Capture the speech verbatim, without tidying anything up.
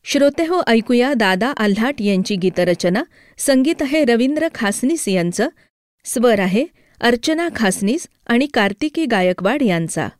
श्रोतेहो, ऐकूया दादा आल्हाट यांची गीतरचना. संगीत आहे रवींद्र खासनीस यांचं. स्वर आहे अर्चना खासनीस आणि कार्तिकी गायकवाड यांचा.